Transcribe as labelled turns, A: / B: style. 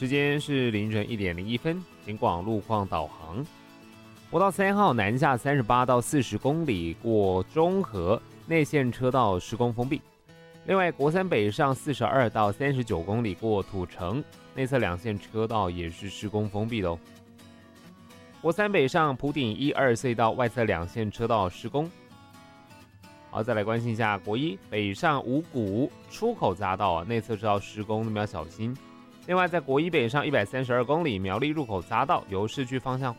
A: 时间是凌晨1点01分，警广路况导航。国道3号南下38到40公里过中和，内线车道施工封闭。另外，国三北上42到39公里过土城，内侧两线车道也是施工封闭的哦。国三北上埔顶1、2隧道外侧两线车道施工。好，再来关心一下国一北上五股出口匝道内侧车道施工，那么要小心。另外，在国一北上132公里苗栗入口匝道，由市区方向